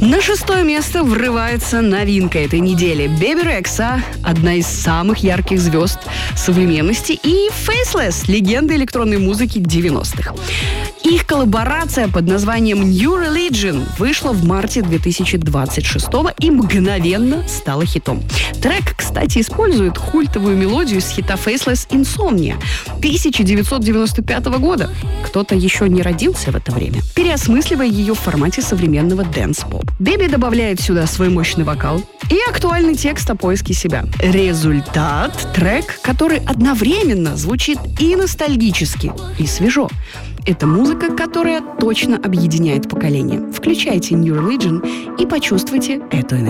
На 6-е место врывается новинка этой недели. Беби Рекса – одна из самых ярких звезд современности, и Faceless – легенда электронной музыки 90-х. Их коллаборация под названием New Religion вышла в марте 2026-го и мгновенно стала хитом. Трек, кстати, использует культовую мелодию с хита Faceless Insomnia 1995 года. Кто-то еще не родился в это время, переосмысливая ее в формате современного дэнс-поп. Беби добавляет сюда свой мощный вокал и актуальный текст о поиске себя. Результат – трек, который одновременно звучит и ностальгически, и свежо. Это музыка, которая точно объединяет поколения. Включайте New Religion и почувствуйте эту энергию.